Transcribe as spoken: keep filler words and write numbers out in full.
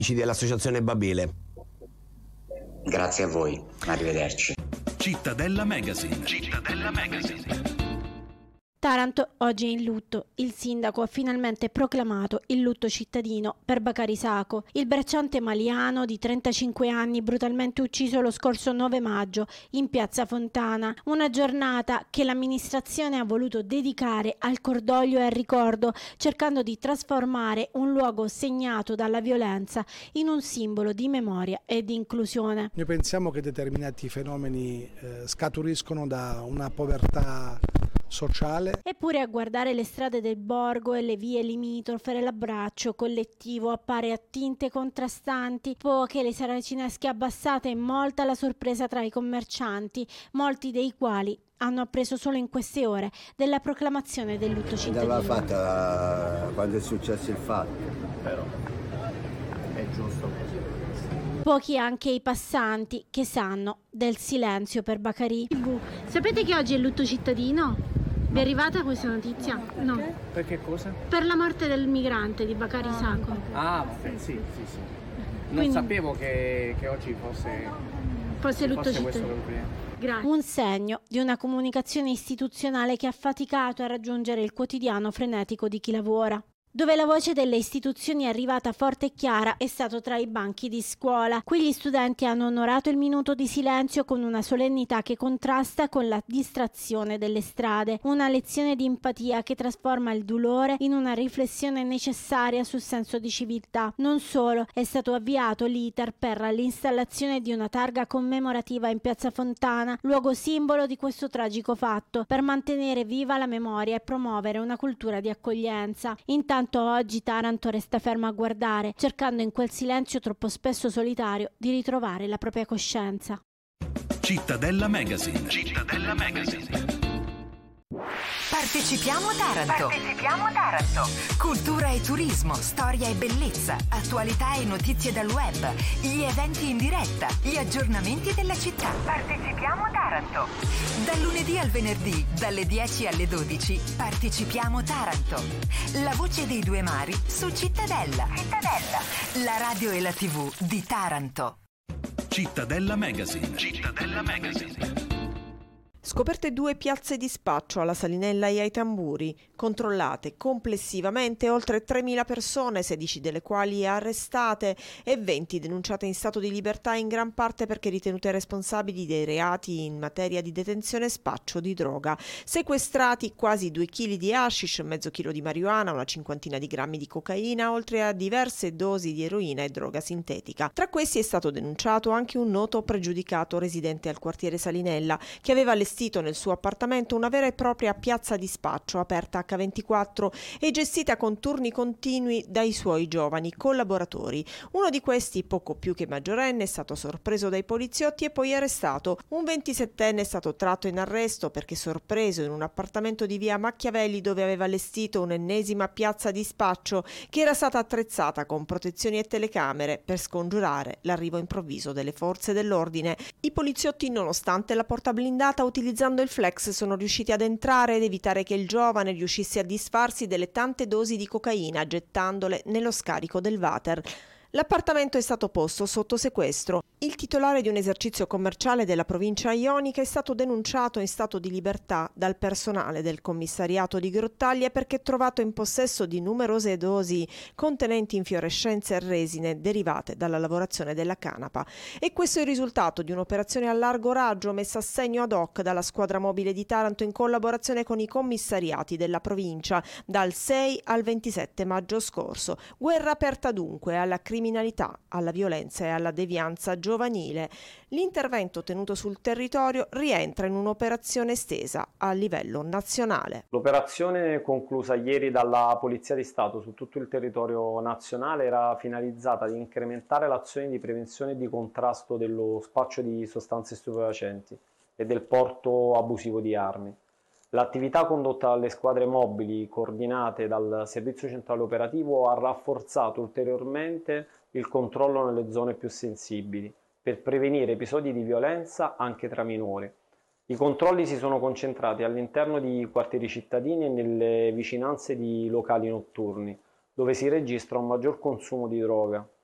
dell'Associazione Babele. Grazie a voi, arrivederci. Cittadella Magazine. Cittadella Magazine. Taranto oggi è in lutto. Il sindaco ha finalmente proclamato il lutto cittadino per Bakary Sako, il bracciante maliano di trentacinque anni brutalmente ucciso lo scorso nove maggio in piazza Fontana. Una giornata che l'amministrazione ha voluto dedicare al cordoglio e al ricordo, cercando di trasformare un luogo segnato dalla violenza in un simbolo di memoria e di inclusione. Noi pensiamo che determinati fenomeni eh, scaturiscono da una povertà sociale. Eppure a guardare le strade del borgo e le vie limitrofe l'abbraccio collettivo appare a tinte contrastanti, poche le saracinesche abbassate e molta la sorpresa tra i commercianti, molti dei quali hanno appreso solo in queste ore della proclamazione del lutto cittadino. Andava fatta quando è successo il fatto, però è giusto così. Pochi anche i passanti che sanno del silenzio per Bakary. Sapete che oggi è il lutto cittadino? Vi è arrivata questa notizia? No. Per che cosa? Per la morte del migrante di Bakary Sako. Ah, vabbè, sì, sì, sì. Non Quindi, sapevo che, che oggi fosse, fosse lutto fosse questo cittadino. Grazie. Un segno di una comunicazione istituzionale che ha faticato a raggiungere il quotidiano frenetico di chi lavora. Dove la voce delle istituzioni è arrivata forte e chiara è stato tra i banchi di scuola. Qui gli studenti hanno onorato il minuto di silenzio con una solennità che contrasta con la distrazione delle strade, una lezione di empatia che trasforma il dolore in una riflessione necessaria sul senso di civiltà. Non solo, è stato avviato l'iter per l'installazione di una targa commemorativa in piazza Fontana, luogo simbolo di questo tragico fatto, per mantenere viva la memoria e promuovere una cultura di accoglienza. Intanto oggi Taranto resta ferma a guardare, cercando in quel silenzio troppo spesso solitario di ritrovare la propria coscienza. Cittadella Magazine. Cittadella Magazine. Partecipiamo Taranto. Partecipiamo Taranto. Cultura e turismo, storia e bellezza, attualità e notizie dal web, gli eventi in diretta, gli aggiornamenti della città. Partecipiamo Taranto. Dal lunedì al venerdì, dalle dieci alle dodici, Partecipiamo Taranto. La voce dei due mari su Cittadella. Cittadella. La radio e la tivù di Taranto. Cittadella Magazine. Cittadella Magazine. Scoperte due piazze di spaccio alla Salinella e ai Tamburi, controllate complessivamente oltre tremila persone, sedici delle quali arrestate e venti denunciate in stato di libertà, in gran parte perché ritenute responsabili dei reati in materia di detenzione e spaccio di droga. Sequestrati quasi due chili di hashish, mezzo chilo di marijuana, una cinquantina di grammi di cocaina, oltre a diverse dosi di eroina e droga sintetica. Tra questi è stato denunciato anche un noto pregiudicato residente al quartiere Salinella, che aveva allestito nel suo appartamento una vera e propria piazza di spaccio aperta acca ventiquattro e gestita con turni continui dai suoi giovani collaboratori. Uno di questi, poco più che maggiorenne, è stato sorpreso dai poliziotti e poi arrestato. Un ventisettenne è stato tratto in arresto perché sorpreso in un appartamento di via Machiavelli, dove aveva allestito un'ennesima piazza di spaccio che era stata attrezzata con protezioni e telecamere per scongiurare l'arrivo improvviso delle forze dell'ordine. I poliziotti, nonostante la porta blindata, utilizzando il flex sono riusciti ad entrare ed evitare che il giovane riuscisse a disfarsi delle tante dosi di cocaina, gettandole nello scarico del water. L'appartamento è stato posto sotto sequestro. Il titolare di un esercizio commerciale della provincia ionica è stato denunciato in stato di libertà dal personale del commissariato di Grottaglia perché trovato in possesso di numerose dosi contenenti infiorescenze e resine derivate dalla lavorazione della canapa. E questo è il risultato di un'operazione a largo raggio messa a segno ad hoc dalla squadra mobile di Taranto in collaborazione con i commissariati della provincia dal sei al ventisette maggio scorso. Guerra aperta dunque alla criminalità criminalità, alla violenza e alla devianza giovanile. L'intervento tenuto sul territorio rientra in un'operazione estesa a livello nazionale. L'operazione conclusa ieri dalla Polizia di Stato su tutto il territorio nazionale era finalizzata ad incrementare l'azione di prevenzione e di contrasto dello spaccio di sostanze stupefacenti e del porto abusivo di armi. L'attività condotta dalle squadre mobili coordinate dal Servizio Centrale Operativo ha rafforzato ulteriormente il controllo nelle zone più sensibili per prevenire episodi di violenza anche tra minori. I controlli si sono concentrati all'interno di quartieri cittadini e nelle vicinanze di locali notturni, dove si registra un maggior consumo di droga.